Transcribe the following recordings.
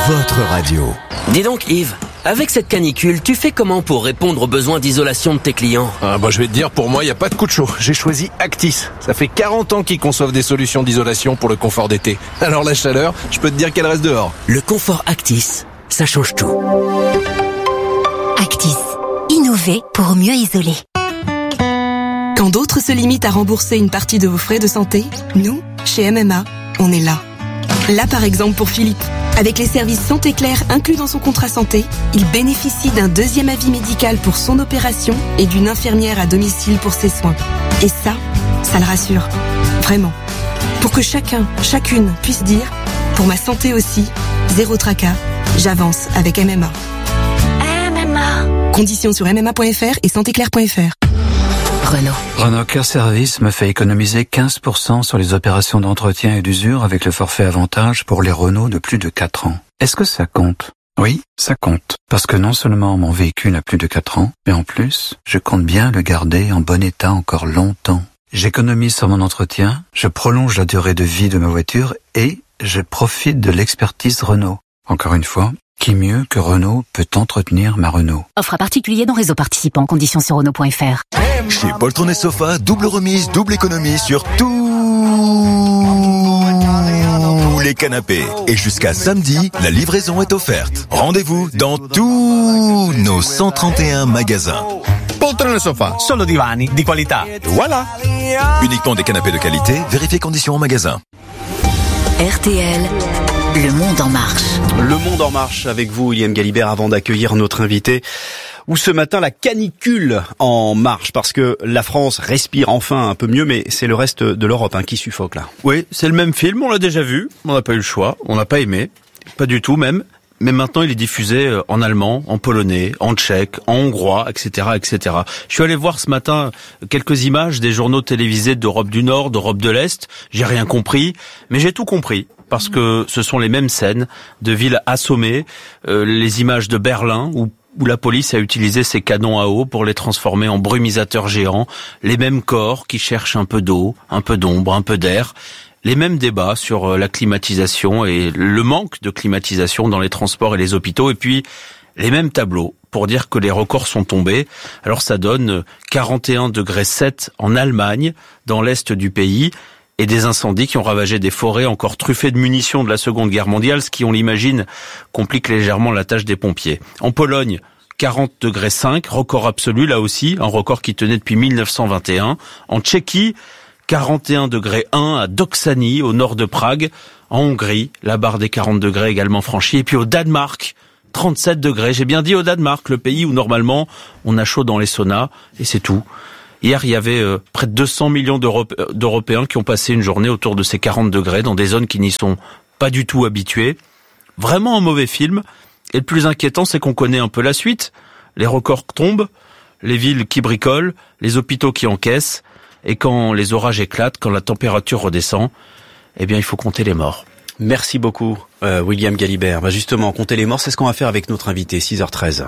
votre radio. Dis donc Yves, avec cette canicule, tu fais comment pour répondre aux besoins d'isolation de tes clients ? Je vais te dire, pour moi, il n'y a pas de coup de chaud. J'ai choisi Actis. Ça fait 40 ans qu'ils conçoivent des solutions d'isolation pour le confort d'été. Alors la chaleur, je peux te dire qu'elle reste dehors. Le confort Actis, ça change tout. Actis, innover pour mieux isoler. Quand d'autres se limitent à rembourser une partie de vos frais de santé, nous, chez MMA, on est là. Là par exemple pour Philippe. Avec les services Santé Claire inclus dans son contrat santé, il bénéficie d'un deuxième avis médical pour son opération et d'une infirmière à domicile pour ses soins. Et ça le rassure. Vraiment. Pour que chacune puisse dire, pour ma santé aussi, zéro tracas, j'avance avec MMA. MMA. Conditions sur mma.fr et santéclaire.fr. Renault Care Service me fait économiser 15% sur les opérations d'entretien et d'usure avec le forfait avantage pour les Renault de plus de 4 ans. Est-ce que ça compte ? Oui, ça compte. Parce que non seulement mon véhicule a plus de 4 ans, mais en plus, je compte bien le garder en bon état encore longtemps. J'économise sur mon entretien, je prolonge la durée de vie de ma voiture et je profite de l'expertise Renault. Encore une fois, qui mieux que Renault peut entretenir ma Renault ? Offre à particulier dans réseau participant. Conditions sur Renault.fr. Chez Poltron et Sofa, double remise, double économie sur tous les canapés. Et jusqu'à samedi, la livraison est offerte. Rendez-vous dans tous nos 131 magasins. Poltron e Sofa, solo divani di qualità. Voilà. Uniquement des canapés de qualité, vérifiez conditions en magasin. RTL, le monde en marche. Le monde en marche avec vous, William Galibert, avant d'accueillir notre invité. Où ce matin, la canicule en marche, parce que la France respire enfin un peu mieux, mais c'est le reste de l'Europe qui suffoque là. Oui, c'est le même film, on l'a déjà vu, on n'a pas eu le choix, on n'a pas aimé, pas du tout même. Mais maintenant, il est diffusé en allemand, en polonais, en tchèque, en hongrois, etc., etc. Je suis allé voir ce matin quelques images des journaux télévisés d'Europe du Nord, d'Europe de l'Est. J'ai rien compris, mais j'ai tout compris. Parce que ce sont les mêmes scènes de villes assommées, les images de Berlin où la police a utilisé ses canons à eau pour les transformer en brumisateurs géants, les mêmes corps qui cherchent un peu d'eau, un peu d'ombre, un peu d'air. Les mêmes débats sur la climatisation et le manque de climatisation dans les transports et les hôpitaux. Et puis, les mêmes tableaux pour dire que les records sont tombés. Alors ça donne 41,7 degrés en Allemagne, dans l'est du pays, et des incendies qui ont ravagé des forêts encore truffées de munitions de la Seconde Guerre mondiale, ce qui, on l'imagine, complique légèrement la tâche des pompiers. En Pologne, 40,5 degrés, record absolu là aussi, un record qui tenait depuis 1921. En Tchéquie, 41,1 degrés à Doksany, au nord de Prague. En Hongrie, la barre des 40 degrés également franchie. Et puis au Danemark, 37 degrés. J'ai bien dit au Danemark, le pays où normalement on a chaud dans les saunas, et c'est tout. Hier, il y avait près de 200 millions d'Européens qui ont passé une journée autour de ces 40 degrés dans des zones qui n'y sont pas du tout habituées. Vraiment un mauvais film. Et le plus inquiétant, c'est qu'on connaît un peu la suite. Les records tombent, les villes qui bricolent, les hôpitaux qui encaissent. Et quand les orages éclatent, quand la température redescend, eh bien, il faut compter les morts. Merci beaucoup, William Galibert. Justement, compter les morts, c'est ce qu'on va faire avec notre invité, 6h13.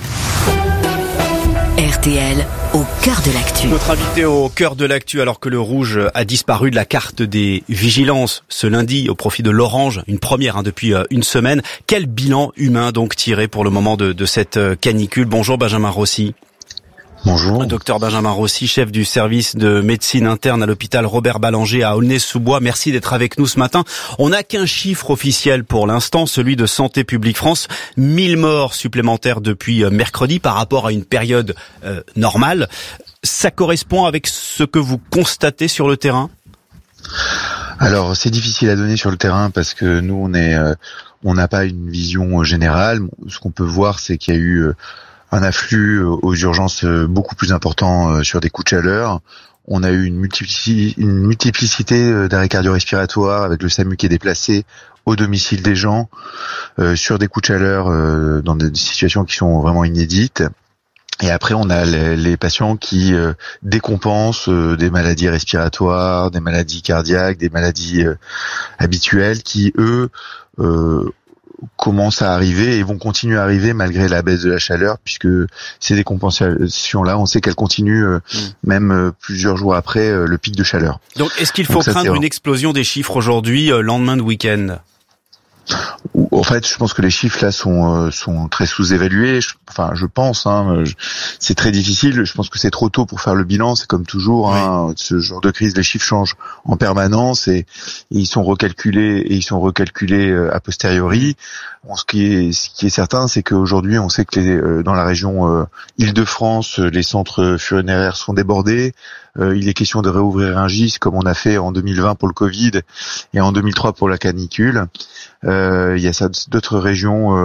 RTL, au cœur de l'actu. Notre invité au cœur de l'actu, alors que le rouge a disparu de la carte des vigilances ce lundi au profit de l'orange, une première depuis une semaine. Quel bilan humain donc tiré pour le moment de cette canicule ? Bonjour Benjamin Rossi. Bonjour. Docteur Benjamin Rossi, chef du service de médecine interne à l'hôpital Robert Ballanger à Aulnay-sous-Bois. Merci d'être avec nous ce matin. On n'a qu'un chiffre officiel pour l'instant, celui de Santé publique France. 1000 morts supplémentaires depuis mercredi par rapport à une période normale. Ça correspond avec ce que vous constatez sur le terrain ? Alors, c'est difficile à donner sur le terrain parce que nous, on n'a pas une vision générale. Ce qu'on peut voir, c'est qu'il y a eu un afflux aux urgences beaucoup plus important sur des coups de chaleur. On a eu une multiplicité d'arrêts cardio-respiratoires avec le SAMU qui est déplacé au domicile des gens sur des coups de chaleur dans des situations qui sont vraiment inédites. Et après, on a les patients qui décompensent des maladies respiratoires, des maladies cardiaques, des maladies habituelles qui, eux, commencent à arriver et vont continuer à arriver malgré la baisse de la chaleur, puisque ces décompensations-là, on sait qu'elles continuent même plusieurs jours après le pic de chaleur. Donc, est-ce qu'il faut craindre une explosion des chiffres aujourd'hui, lendemain de week-end ? en fait, je pense que les chiffres là sont très sous-évalués. Je pense. C'est très difficile. Je pense que c'est trop tôt pour faire le bilan. C'est comme toujours. Oui. Ce genre de crise, les chiffres changent en permanence et ils sont recalculés a posteriori. Bon, ce qui est certain, c'est qu'aujourd'hui, on sait que dans la région Île-de-France, les centres funéraires sont débordés. Il est question de réouvrir un GIS comme on a fait en 2020 pour le Covid et en 2003 pour la canicule. Il y a d'autres régions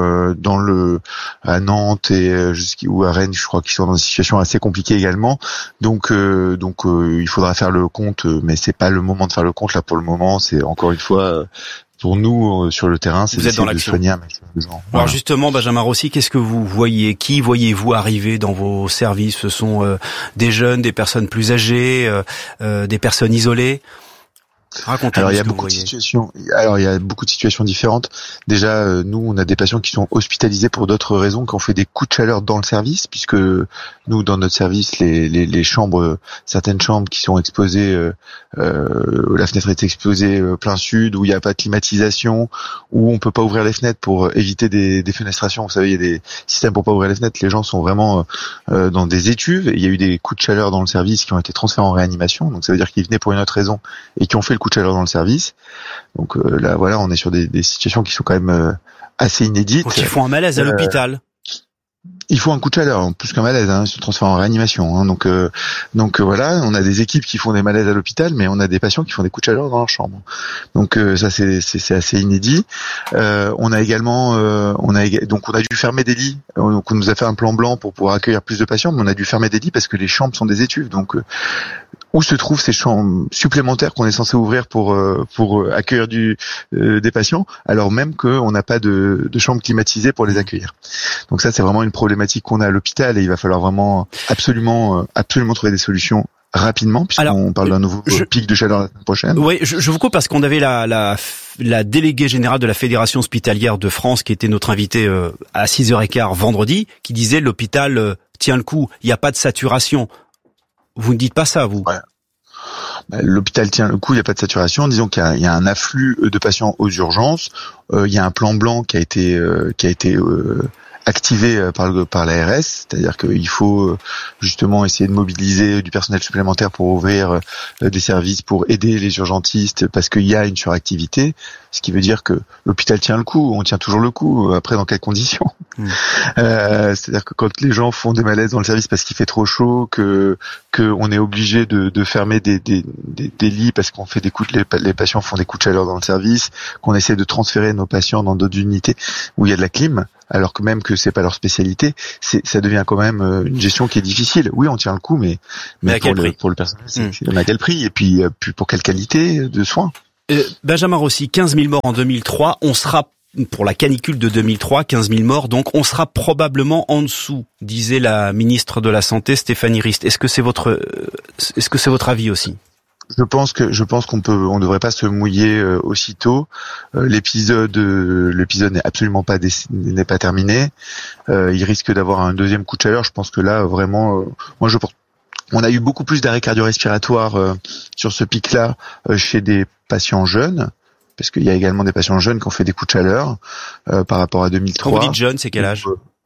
à Nantes ou à Rennes, je crois, qui sont dans une situation assez compliquée également. Donc il faudra faire le compte, mais c'est pas le moment de faire le compte là pour le moment. C'est encore une fois. Pour nous, sur le terrain, c'est d'essayer de soigner un maximum de gens. Alors justement, Benjamin Rossi, qu'est-ce que vous voyez? Qui voyez-vous arriver dans vos services? Ce sont des jeunes, des personnes plus âgées, des personnes isolées? Racontez-nous. Alors il y a beaucoup de situations. Alors il y a beaucoup de situations différentes. Déjà, nous, on a des patients qui sont hospitalisés pour d'autres raisons, qui ont fait des coups de chaleur dans le service, puisque nous, dans notre service, les chambres, certaines chambres qui sont exposées, la fenêtre est exposée plein sud, où il n'y a pas de climatisation, où on peut pas ouvrir les fenêtres pour éviter des fenestrations. Vous savez, il y a des systèmes pour pas ouvrir les fenêtres. Les gens sont vraiment dans des étuves. Il y a eu des coups de chaleur dans le service qui ont été transférés en réanimation. Donc ça veut dire qu'ils venaient pour une autre raison et qui ont fait le coup de chaleur dans le service. Donc là, voilà, on est sur des situations qui sont quand même assez inédites. Donc ils font un malaise à l'hôpital. Il faut un coup de chaleur, plus qu'un malaise, ils se transforment en réanimation. Donc voilà, on a des équipes qui font des malaises à l'hôpital, mais on a des patients qui font des coups de chaleur dans leur chambre. Donc ça c'est assez inédit. On a également, on a dû fermer des lits. Donc on nous a fait un plan blanc pour pouvoir accueillir plus de patients, mais on a dû fermer des lits parce que les chambres sont des étuves. Donc où se trouvent ces chambres supplémentaires qu'on est censé ouvrir pour accueillir des patients, alors même qu'on n'a pas de chambres climatisées pour les accueillir. Donc ça, c'est vraiment une problématique qu'on a à l'hôpital et il va falloir vraiment absolument trouver des solutions rapidement, puisqu'on parle d'un nouveau pic de chaleur la semaine prochaine. Oui, je vous coupe parce qu'on avait la déléguée générale de la Fédération hospitalière de France qui était notre invitée à 6h15 vendredi, qui disait l'hôpital tient le coup, il n'y a pas de saturation. Vous ne dites pas ça, vous? Ouais. L'hôpital tient le coup, il n'y a pas de saturation. Disons qu'il y a un afflux de patients aux urgences. Il y a un plan blanc qui a été activé par l'ARS, c'est-à-dire qu'il faut justement essayer de mobiliser du personnel supplémentaire pour ouvrir des services pour aider les urgentistes parce qu'il y a une suractivité, ce qui veut dire que l'hôpital tient le coup, on tient toujours le coup. Après, dans quelles conditions? C'est-à-dire que quand les gens font des malaises dans le service parce qu'il fait trop chaud, que on est obligé de fermer des lits parce qu'on fait les patients font des coups de chaleur dans le service, qu'on essaie de transférer nos patients dans d'autres unités où il y a de la clim, alors que même que c'est pas leur spécialité, ça devient quand même une gestion qui est difficile. Oui, on tient le coup, mais pour le personnel, c'est à quel prix? Et puis pour quelle qualité de soins? Benjamin Rossi, 15 000 morts en 2003, on sera pour la canicule de 2003, 15 000 morts, donc on sera probablement en dessous, disait la ministre de la Santé, Stéphanie Rist. Est-ce que c'est votre avis aussi? Je pense on devrait pas se mouiller aussitôt. L'épisode n'est absolument pas n'est pas terminé. Il risque d'avoir un deuxième coup de chaleur. Je pense que là, vraiment, on a eu beaucoup plus d'arrêts cardio-respiratoires sur ce pic-là chez des patients jeunes, parce qu'il y a également des patients jeunes qui ont fait des coups de chaleur par rapport à 2003. Quand vous dites jeunes, c'est quel âge?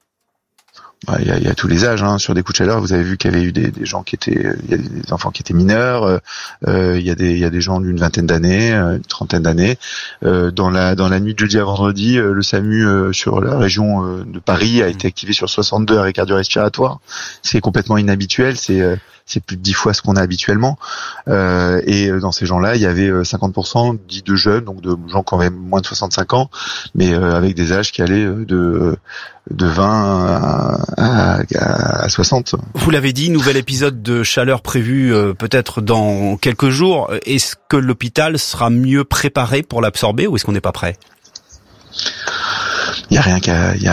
Il y a tous les âges, sur des coups de chaleur. Vous avez vu qu'il y avait eu des gens il y a des enfants qui étaient mineurs, il y a des gens d'une vingtaine d'années, une trentaine d'années. Dans la nuit de jeudi à vendredi, le SAMU sur la région de Paris a été activé sur 62 arrêts cardio-respiratoires. C'est complètement inhabituel, c'est plus de 10 fois ce qu'on a habituellement. Et dans ces gens-là, il y avait 50% dits de jeunes, donc de gens qui avaient moins de 65 ans, mais avec des âges qui allaient de 20 à 60. Vous l'avez dit, nouvel épisode de chaleur prévu peut-être dans quelques jours. Est-ce que l'hôpital sera mieux préparé pour l'absorber ou est-ce qu'on n'est pas prêt? Il y a rien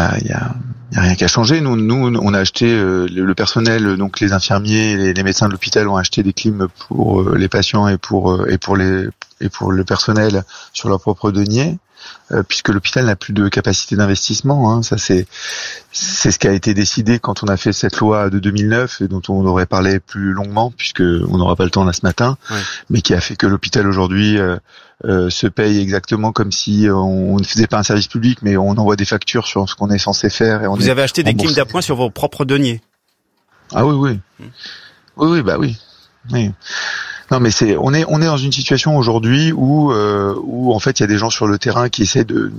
qu'à changer. Nous, on a acheté le personnel, donc les infirmiers, les médecins de l'hôpital ont acheté des clims pour les patients et pour le personnel sur leur propre denier. puisque l'hôpital n'a plus de capacité d'investissement. Hein. Ça, c'est ce qui a été décidé quand on a fait cette loi de 2009 et dont on aurait parlé plus longuement, puisque on n'aura pas le temps là ce matin, mais qui a fait que l'hôpital aujourd'hui se paye exactement comme si on ne faisait pas un service public, mais on envoie des factures sur ce qu'on est censé faire. Et vous avez acheté des clims d'appoint sur vos propres deniers. Ah oui. Oui. Non, mais on est dans une situation aujourd'hui où en fait il y a des gens sur le terrain qui essaient de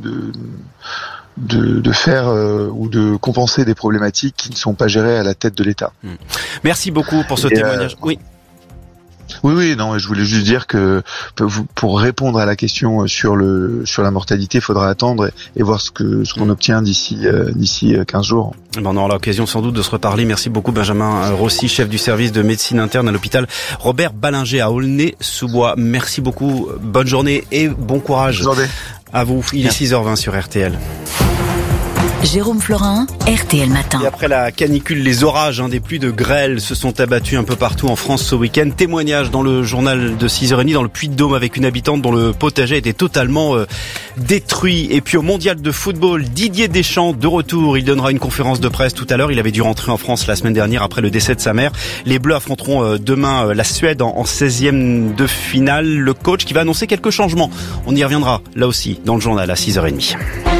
faire ou de compenser des problématiques qui ne sont pas gérées à la tête de l'État. Merci beaucoup pour ce témoignage. Oui, non, je voulais juste dire que pour répondre à la question sur la mortalité, il faudra attendre et voir ce qu'on obtient d'ici 15 jours. On aura l'occasion sans doute de se reparler. Merci beaucoup Benjamin Rossi, chef du service de médecine interne à l'hôpital Robert Ballanger à Aulnay-sous-Bois. Merci beaucoup, bonne journée et bon courage. Bonne journée. À vous, il est 6h20 sur RTL. Jérôme Florin, RTL Matin. Et après la canicule, les orages, des pluies de grêle se sont abattus un peu partout en France ce week-end. Témoignage dans le journal de 6h30 dans le Puy-de-Dôme avec une habitante dont le potager était totalement détruit. Et puis au mondial de football, Didier Deschamps de retour. Il donnera une conférence de presse tout à l'heure. Il avait dû rentrer en France la semaine dernière après le décès de sa mère. Les Bleus affronteront demain la Suède en 16e de finale. Le coach qui va annoncer quelques changements. On y reviendra là aussi dans le journal à 6h30.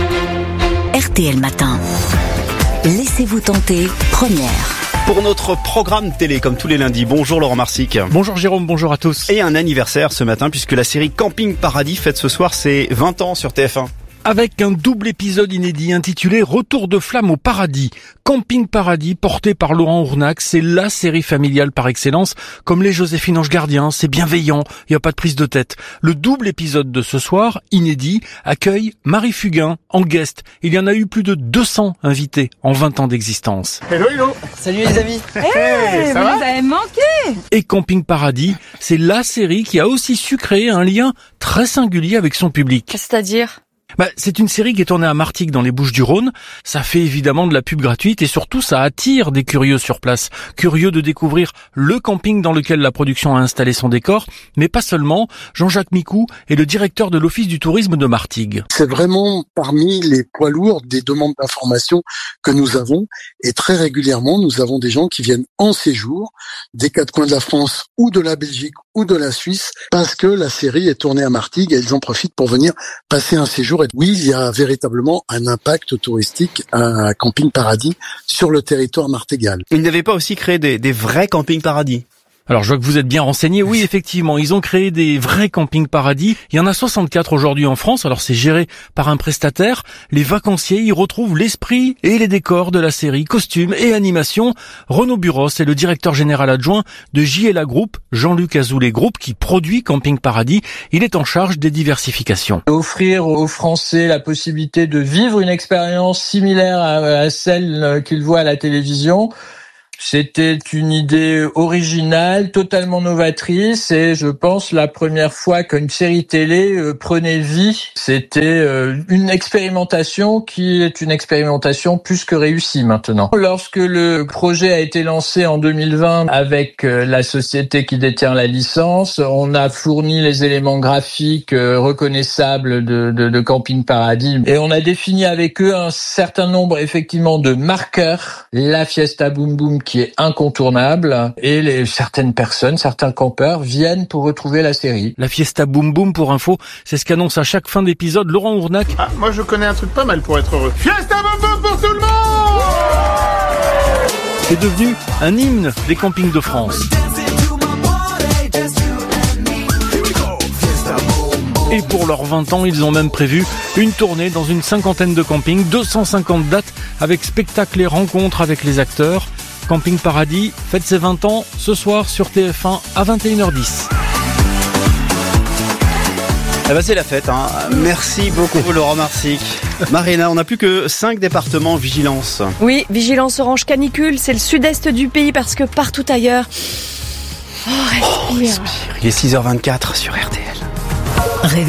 RTL Matin. Laissez-vous tenter, première. Pour notre programme télé, comme tous les lundis. Bonjour Laurent Marsic. Bonjour Jérôme, bonjour à tous. Et un anniversaire ce matin, puisque la série Camping Paradis fête ce soir ses 20 ans sur TF1. Avec un double épisode inédit intitulé Retour de flamme au paradis. Camping Paradis, porté par Laurent Ournac, c'est la série familiale par excellence. Comme les Joséphine Ange Gardien, c'est bienveillant, il n'y a pas de prise de tête. Le double épisode de ce soir, inédit, accueille Marie Fugain en guest. Il y en a eu plus de 200 invités en 20 ans d'existence. Hello. Salut les amis. Hey, vous nous avez manqué. Et Camping Paradis, c'est la série qui a aussi su créer un lien très singulier avec son public. C'est-à-dire ? C'est une série qui est tournée à Martigues dans les Bouches-du-Rhône. Ça fait évidemment de la pub gratuite et surtout ça attire des curieux sur place. Curieux de découvrir le camping dans lequel la production a installé son décor. Mais pas seulement. Jean-Jacques Micou est le directeur de l'Office du tourisme de Martigues. C'est vraiment parmi les poids lourds des demandes d'information que nous avons. Et très régulièrement, nous avons des gens qui viennent en séjour des quatre coins de la France ou de la Belgique ou de la Suisse parce que la série est tournée à Martigues et ils en profitent pour venir passer un séjour. Et oui, il y a véritablement un impact touristique à Camping Paradis sur le territoire martégal. Ils n'avaient pas aussi créé des vrais Camping Paradis? Alors, je vois que vous êtes bien renseigné. Oui, effectivement, ils ont créé des vrais campings paradis. Il y en a 64 aujourd'hui en France. Alors, c'est géré par un prestataire. Les vacanciers y retrouvent l'esprit et les décors de la série, costumes et animation. Renaud Buros est le directeur général adjoint de JLA Group, Jean-Luc Azoulay Group, qui produit Camping Paradis. Il est en charge des diversifications. Offrir aux Français la possibilité de vivre une expérience similaire à celle qu'ils voient à la télévision. C'était une idée originale, totalement novatrice et je pense la première fois qu'une série télé prenait vie. C'était une expérimentation qui est une expérimentation plus que réussie maintenant. Lorsque le projet a été lancé en 2020 avec la société qui détient la licence, on a fourni les éléments graphiques reconnaissables de Camping Paradis et on a défini avec eux un certain nombre effectivement de marqueurs. La Fiesta Boom Boom qui est incontournable et certaines personnes, certains campeurs viennent pour retrouver la série. La Fiesta Boom Boom, pour info, c'est ce qu'annonce à chaque fin d'épisode Laurent Ournac. Moi je connais un truc pas mal pour être heureux. Fiesta Boom Boom pour tout le monde. C'est devenu un hymne des campings de France. Et pour leurs 20 ans, ils ont même prévu une tournée dans une 50aine de campings, 250 dates avec spectacles et rencontres avec les acteurs. Camping Paradis fête ses 20 ans ce soir sur TF1 à 21h10. C'est la fête, Merci beaucoup Laurent Marsic. Marina, on n'a plus que 5 départements en vigilance. Oui, vigilance orange canicule, c'est le sud-est du pays parce que partout ailleurs... respire. Il est 6h24 sur RTL.